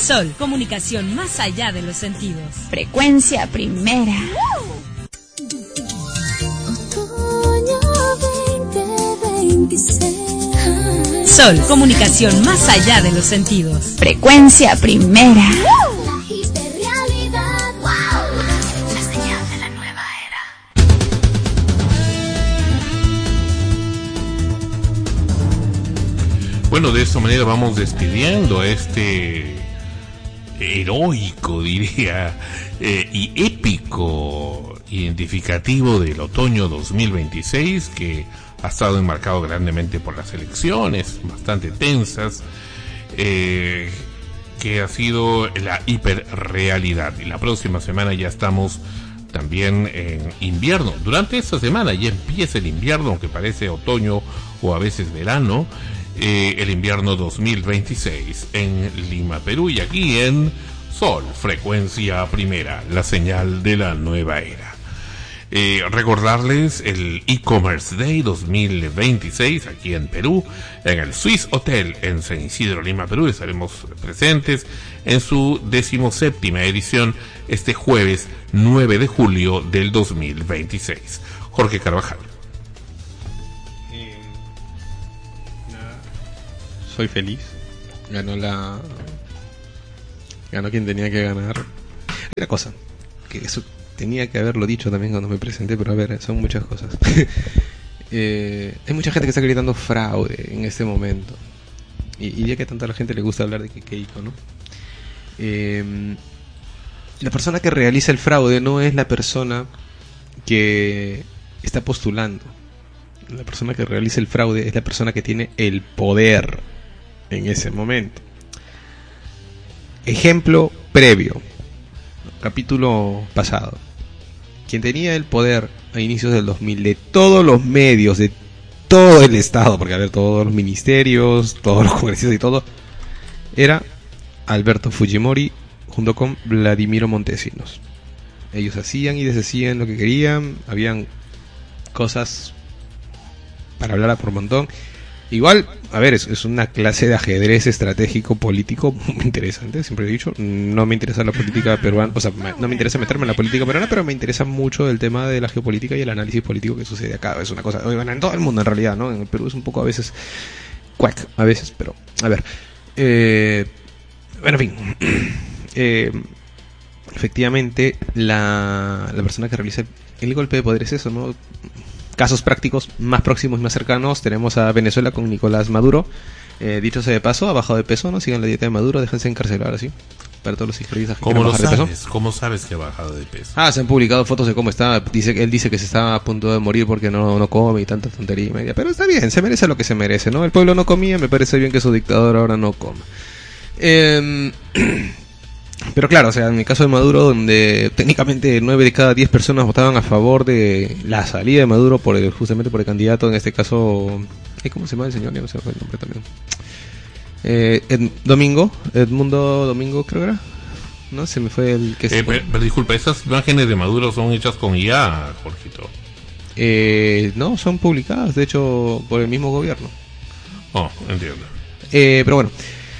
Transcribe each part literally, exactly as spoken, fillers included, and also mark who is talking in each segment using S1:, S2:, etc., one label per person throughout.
S1: Sol, comunicación más allá de los sentidos.
S2: Frecuencia primera.
S3: Otoño veinte veintiséis.
S1: Sol, comunicación más allá de los sentidos.
S2: Frecuencia primera.
S3: La hiperrealidad. Wow. La señal de la nueva era.
S4: Bueno, de esta manera vamos despidiendo este heroico, diría, eh, y épico identificativo del otoño dos mil veintiséis, que ha estado enmarcado grandemente por las elecciones bastante tensas, eh, que ha sido la hiperrealidad. Y la próxima semana ya estamos también en invierno. Durante esta semana ya empieza el invierno, aunque parece otoño o a veces verano, eh, el invierno dos mil veintiséis en Lima, Perú, y aquí en Sol, frecuencia primera, la señal de la nueva era. Eh, recordarles el e-commerce day dos mil veintiséis aquí en Perú, en el Swiss Hotel en San Isidro, Lima, Perú. Estaremos presentes en su decimoséptima edición este jueves nueve de julio del dos mil veintiséis. Jorge Carvajal.
S5: Eh, nada. Soy feliz. Ganó la... Ganó quien tenía que ganar. Hay una cosa, que eso tenía que haberlo dicho también cuando me presenté, pero a ver, son muchas cosas. eh, hay mucha gente que está gritando fraude en este momento. Y, y ya que tanto a la gente le gusta hablar de Keiko, ¿no? Eh, la persona que realiza el fraude no es la persona que está postulando. La persona que realiza el fraude es la persona que tiene el poder en ese momento. Ejemplo previo. Capítulo pasado. Quien tenía el poder a inicios del dos mil de todos los medios, de todo el Estado, porque a ver, todos los ministerios, todos los congresistas y todo, era Alberto Fujimori junto con Vladimiro Montesinos. Ellos hacían y deshacían lo que querían, habían cosas para hablar a por montón. Igual, a ver, es, es una clase de ajedrez estratégico político muy interesante, siempre he dicho. No me interesa la política peruana, o sea, no me interesa meterme en la política peruana, pero me interesa mucho el tema de la geopolítica y el análisis político que sucede acá. Es una cosa, bueno, en todo el mundo en realidad, ¿no? En el Perú es un poco a veces cuac, a veces, pero, a ver. Eh, bueno, en fin. Eh, efectivamente, la, la persona que realiza el golpe de poder es eso, ¿no? Casos prácticos más próximos y más cercanos, tenemos a Venezuela con Nicolás Maduro. Eh, dicho sea de paso, ha bajado de peso, ¿no? Sigan la dieta de Maduro, déjense encarcelar así. Para todos los izquierdistas que
S4: ¿Cómo lo
S5: bajar de
S4: sabes?
S5: peso.
S4: ¿Cómo sabes que ha bajado de peso?
S5: Ah, se han publicado fotos de cómo está. Dice, él dice que se está a punto de morir porque no, no come y tanta tontería y media. Pero está bien, se merece lo que se merece, ¿no? El pueblo no comía, me parece bien que su dictador ahora no coma. Eh... Pero claro, o sea, en el caso de Maduro, donde técnicamente nueve de cada diez personas votaban a favor de la salida de Maduro por el, justamente por el candidato, en este caso, ¿cómo se llama el señor? Ya no sé el nombre también. Eh, Ed, Domingo, Edmundo Domingo creo que era. No, se me fue el que...
S4: Eh,
S5: se...
S4: pero, pero disculpa, esas imágenes de Maduro son hechas con I A, Jorgito.
S5: Eh, no, son publicadas, de hecho, por el mismo gobierno.
S4: Oh, entiendo.
S5: Eh, pero bueno.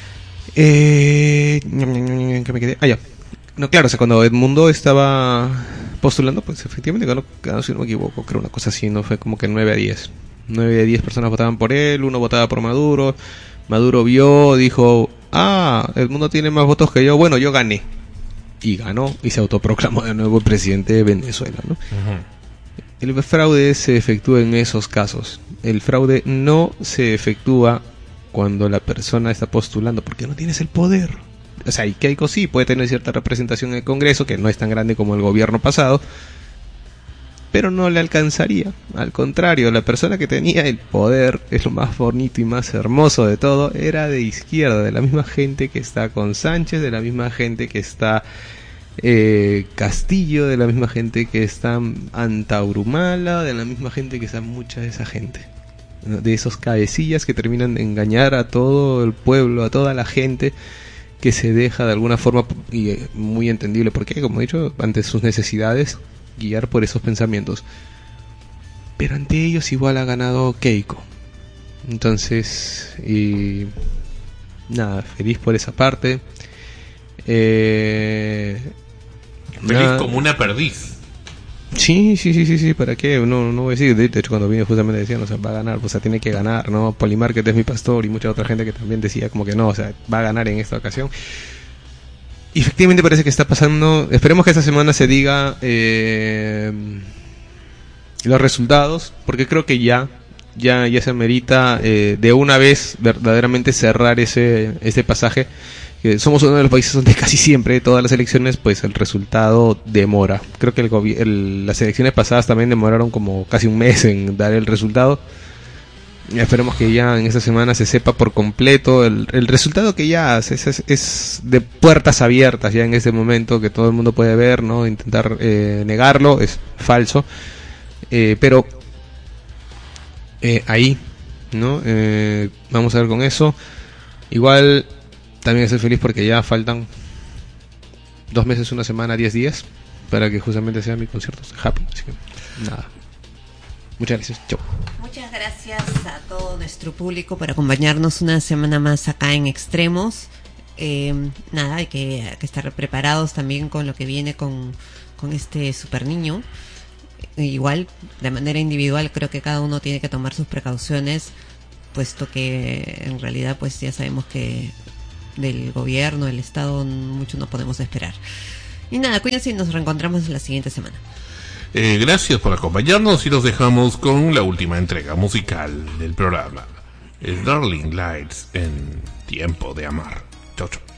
S5: Eh, ¿qué me quedé? Ah, ya. No, claro, o sea, cuando Edmundo estaba postulando, pues efectivamente ganó, ganó, si no me equivoco, creo una cosa así, no fue como que nueve a diez. nueve de diez personas votaban por él, uno votaba por Maduro. Maduro vio, dijo, ah, Edmundo tiene más votos que yo, bueno, yo gané. Y ganó, y se autoproclamó de nuevo el presidente de Venezuela, ¿no? Uh-huh. El fraude se efectúa en esos casos. El fraude no se efectúa cuando la persona está postulando, porque no tienes el poder. O sea, y Keiko sí puede tener cierta representación en el Congreso, que no es tan grande como el gobierno pasado, pero no le alcanzaría. Al contrario, la persona que tenía el poder, es lo más bonito y más hermoso de todo, era de izquierda, de la misma gente que está con Sánchez, de la misma gente que está eh, Castillo, de la misma gente que está Antaurumala, de la misma gente que está mucha de esa gente. De esos cabecillas que terminan de engañar a todo el pueblo, a toda la gente que se deja de alguna forma, y muy entendible porque, como he dicho, ante sus necesidades, guiar por esos pensamientos. Pero ante ellos igual ha ganado Keiko. Entonces, y nada, feliz por esa parte. Eh,
S4: Feliz
S5: nada.
S4: como una perdiz.
S5: Sí, sí, sí, sí, sí, ¿para qué? No, no voy a decir, de hecho cuando vine justamente decían, o sea, va a ganar, o sea, tiene que ganar, ¿no? Polymarket es mi pastor y mucha otra gente que también decía como que no, o sea, va a ganar en esta ocasión. Y efectivamente parece que está pasando, esperemos que esta semana se diga eh, los resultados, porque creo que ya, ya, ya se amerita eh, de una vez verdaderamente cerrar ese, ese pasaje. Somos uno de los países donde casi siempre, todas las elecciones, pues el resultado demora. Creo que el gobi- el, las elecciones pasadas también demoraron como casi un mes en dar el resultado. Y esperemos que ya en esta semana se sepa por completo el, el resultado, que ya es, es, es de puertas abiertas ya en este momento, que todo el mundo puede ver, ¿no? Intentar eh, negarlo es falso. Eh, pero eh, ahí, ¿no? Eh, vamos a ver con eso. Igual... También estoy feliz porque ya faltan dos meses, una semana, diez días para que justamente sea mi concierto Happy. Así que nada. Muchas gracias. Chau.
S6: Muchas gracias a todo nuestro público por acompañarnos una semana más acá en Extremos. Eh, nada, hay que, hay que estar preparados también con lo que viene con, con este super niño. Igual, de manera individual, creo que cada uno tiene que tomar sus precauciones, puesto que en realidad pues ya sabemos que del gobierno, del Estado, mucho no podemos esperar. Y nada, cuídense y nos reencontramos la siguiente semana.
S4: Eh, gracias por acompañarnos y los dejamos con la última entrega musical del programa. Es Darling Lights en Tiempo de Amar. Chau, chau.